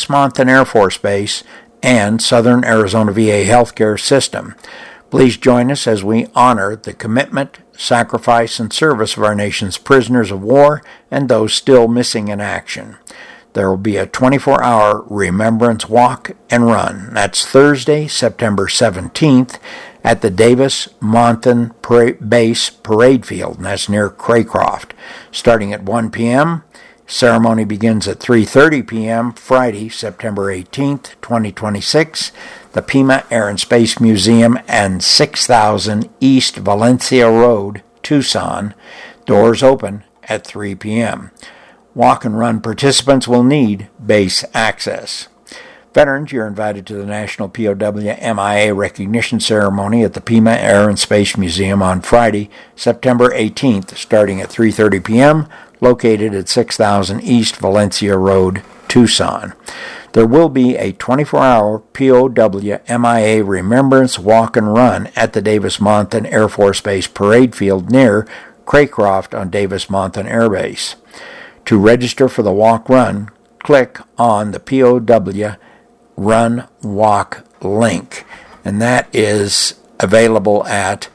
Davis-Monthan Air Force Base and Southern Arizona VA Healthcare System. Please join us as we honor the commitment, sacrifice, and service of our nation's prisoners of war and those still missing in action. There will be a 24-hour remembrance walk and run. That's Thursday, September 17th at the Davis-Monthan Base Parade Field, and that's near Craycroft. Starting at 1 p.m., ceremony begins at 3:30 p.m. Friday, September 18th, 2026. The Pima Air and Space Museum and 6000 East Valencia Road, Tucson. Doors open at 3 p.m. Walk and run participants will need base access. Veterans, you're invited to the National POW MIA Recognition Ceremony at the Pima Air and Space Museum on Friday, September 18th, starting at 3:30 p.m., located at 6000 East Valencia Road, Tucson. There will be a 24-hour POW MIA Remembrance Walk and Run at the Davis-Monthan Air Force Base Parade Field near Craycroft on Davis-Monthan Air Base. To register for the walk-run, click on the POW Run Walk link, and that is available at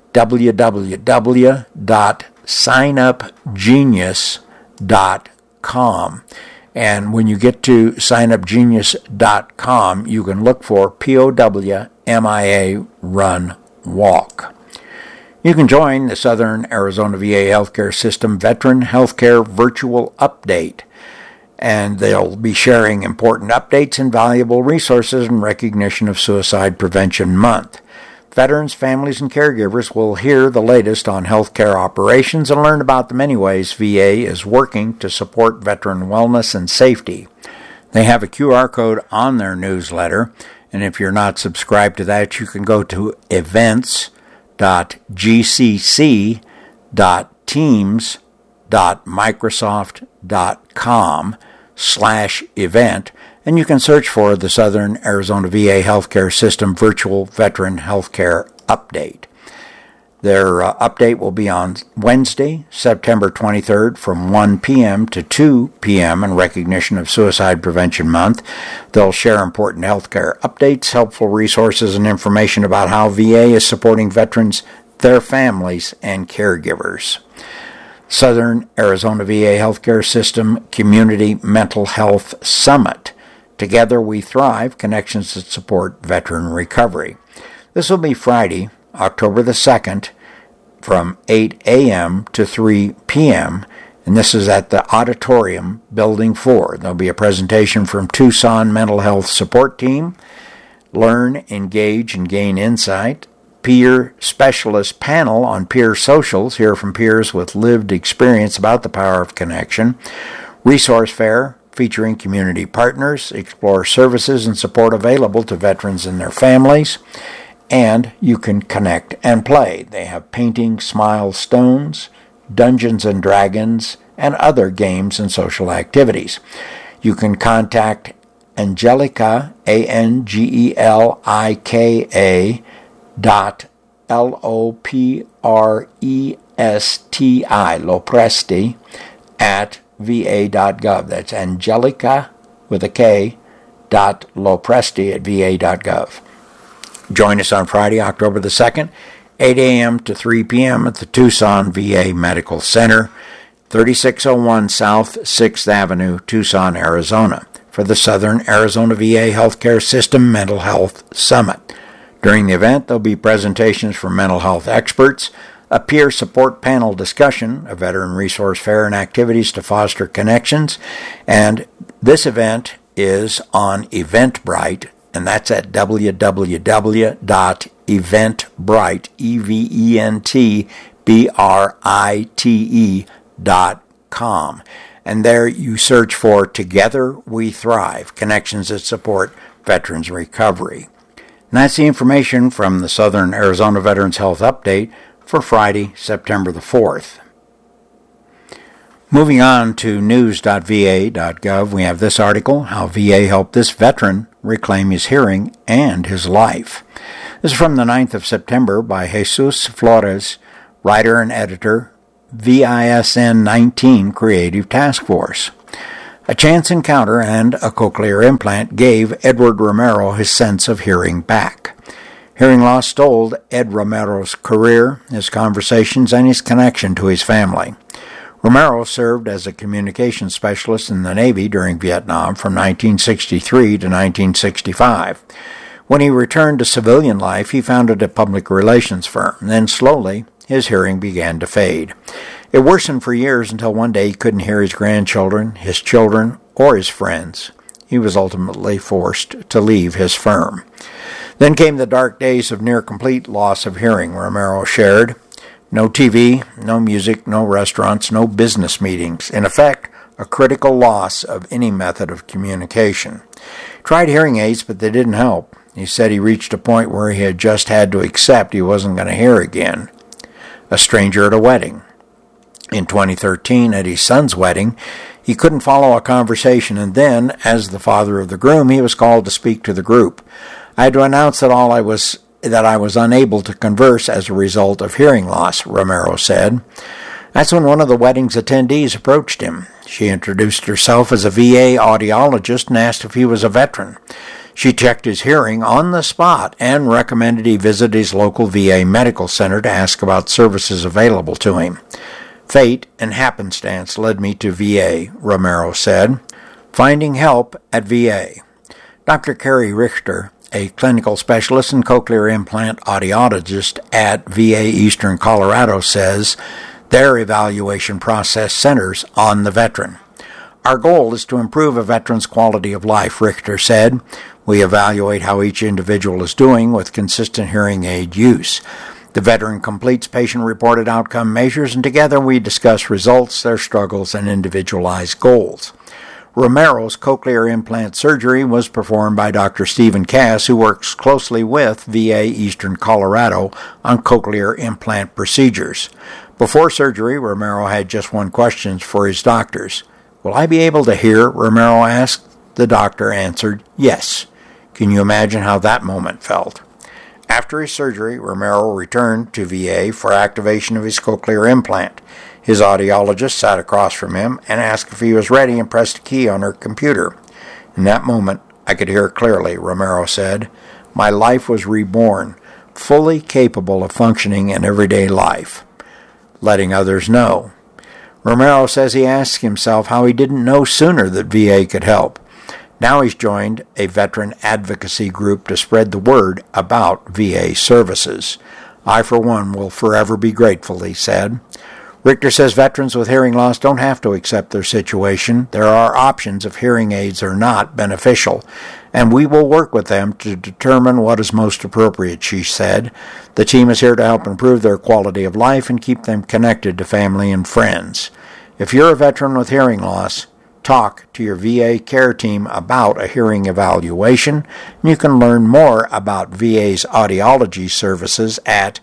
www.signupgenius.com. And when you get to signupgenius.com, you can look for POW MIA Run Walk. You can join the Southern Arizona VA Healthcare System Veteran Healthcare Virtual Update, and they'll be sharing important updates and valuable resources in recognition of Suicide Prevention Month. Veterans, families, and caregivers will hear the latest on healthcare operations and learn about the many ways VA is working to support veteran wellness and safety. They have a QR code on their newsletter, and if you're not subscribed to that, you can go to events.gcc.teams.microsoft.com/event, and you can search for the Southern Arizona VA Healthcare System Virtual Veteran Healthcare Update. Their update will be on Wednesday, September 23rd from 1 p.m. to 2 p.m. in recognition of Suicide Prevention Month. They'll share important healthcare updates, helpful resources, and information about how VA is supporting veterans, their families, and caregivers. Southern Arizona VA Healthcare System Community Mental Health Summit. Together We Thrive, connections that support veteran recovery. This will be Friday, October the 2nd, from 8 a.m. to 3 p.m., and this is at the Auditorium, Building 4. There'll be a presentation from Tucson Mental Health Support Team, Learn, Engage, and Gain Insight, Peer Specialist Panel on Peer Socials, hear from peers with lived experience about the power of connection, Resource Fair, featuring community partners, explore services and support available to veterans and their families, and you can connect and play. They have painting smile stones, Dungeons and Dragons, and other games and social activities. You can contact Angelica, ANGELIKA, Lopresti, at va.gov. That's Angelica with a K, .lopresti at va.gov. Join us on Friday, October the 2nd, 8 a.m. to 3 p.m. at the Tucson VA Medical Center, 3601 South 6th Avenue, Tucson, Arizona, for the Southern Arizona VA Healthcare System Mental Health Summit. During the event, there'll be presentations from mental health experts, a peer support panel discussion, a veteran resource fair, and activities to foster connections. And this event is on Eventbrite, and that's at www.eventbrite.com. And there you search for Together We Thrive, connections that support veterans recovery. And that's the information from the Southern Arizona Veterans Health Update for Friday, September the 4th. Moving on to news.va.gov, we have this article, How VA Helped This Veteran Reclaim His Hearing and His Life. This is from the 9th of September by Jesus Flores, writer and editor, VISN 19 Creative Task Force. A chance encounter and a cochlear implant gave Edward Romero his sense of hearing back. Hearing loss stole Ed Romero's career, his conversations, and his connection to his family. Romero served as a communications specialist in the Navy during Vietnam from 1963 to 1965. When he returned to civilian life, he founded a public relations firm. Then slowly, his hearing began to fade. It worsened for years until one day he couldn't hear his grandchildren, his children, or his friends. He was ultimately forced to leave his firm. Then came the dark days of near-complete loss of hearing, Romero shared. No TV, no music, no restaurants, no business meetings. In effect, a critical loss of any method of communication. He tried hearing aids, but they didn't help. He said he reached a point where he had just had to accept he wasn't going to hear again. A stranger at a wedding. In 2013, at his son's wedding, he couldn't follow a conversation, and then, as the father of the groom, he was called to speak to the group. I had to announce that I was unable to converse as a result of hearing loss, Romero said. That's when one of the wedding's attendees approached him. She introduced herself as a VA audiologist and asked if he was a veteran. She checked his hearing on the spot and recommended he visit his local VA medical center to ask about services available to him. Fate and happenstance led me to VA, Romero said. Finding help at VA. Dr. Carrie Richter, a clinical specialist and cochlear implant audiologist at VA Eastern Colorado, says their evaluation process centers on the veteran. Our goal is to improve a veteran's quality of life, Richter said. We evaluate how each individual is doing with consistent hearing aid use. The veteran completes patient-reported outcome measures, and together we discuss results, their struggles, and individualized goals. Romero's cochlear implant surgery was performed by Dr. Stephen Cass, who works closely with VA Eastern Colorado on cochlear implant procedures. Before surgery, Romero had just one question for his doctors. Will I be able to hear? Romero asked. The doctor answered, yes. Can you imagine how that moment felt? After his surgery, Romero returned to VA for activation of his cochlear implant. His audiologist sat across from him and asked if he was ready and pressed a key on her computer. In that moment, I could hear clearly, Romero said. My life was reborn, fully capable of functioning in everyday life. Letting others know. Romero says he asked himself how he didn't know sooner that VA could help. Now he's joined a veteran advocacy group to spread the word about VA services. I, for one, will forever be grateful, he said. Richter says veterans with hearing loss don't have to accept their situation. There are options if hearing aids are not beneficial, and we will work with them to determine what is most appropriate, she said. The team is here to help improve their quality of life and keep them connected to family and friends. If you're a veteran with hearing loss, talk to your VA care team about a hearing evaluation. You can learn more about VA's audiology services at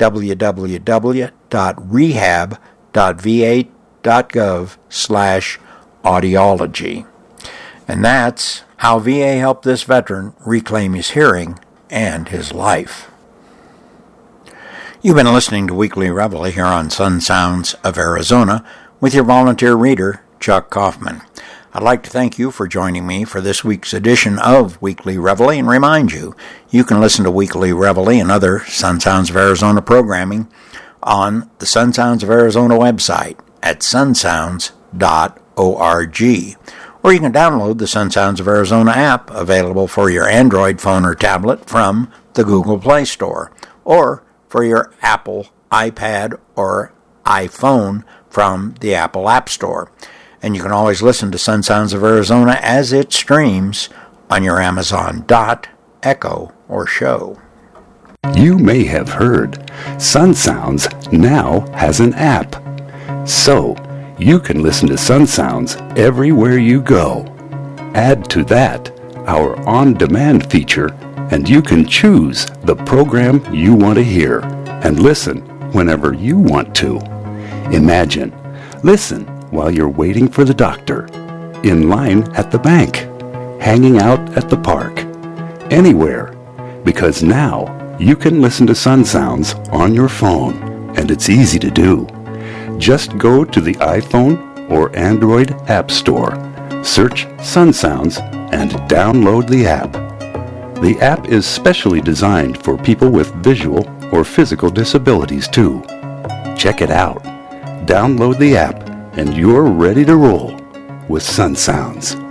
www.rehab.va.gov/audiology. And that's how VA helped this veteran reclaim his hearing and his life. You've been listening to Weekly Reveille here on Sun Sounds of Arizona with your volunteer reader, Chuck Kaufman. I'd like to thank you for joining me for this week's edition of Weekly Reveille and remind you can listen to Weekly Reveille and other Sun Sounds of Arizona programming on the Sun Sounds of Arizona website at sunsounds.org. Or you can download the Sun Sounds of Arizona app available for your Android phone or tablet from the Google Play Store, or for your Apple iPad or iPhone from the Apple App Store. And you can always listen to Sun Sounds of Arizona as it streams on your Amazon Dot, Echo, or Show. You may have heard Sun Sounds now has an app. So, you can listen to Sun Sounds everywhere you go. Add to that our on-demand feature, and you can choose the program you want to hear and listen whenever you want to. Imagine, listen while you're waiting for the doctor, in line at the bank, hanging out at the park, anywhere, because now you can listen to Sun Sounds on your phone, and it's easy to do. Just go to the iPhone or Android App Store, Search Sun Sounds and download the app. The app is specially designed for people with visual or physical disabilities too. Check it out. Download the app and you're ready to roll with Sun Sounds.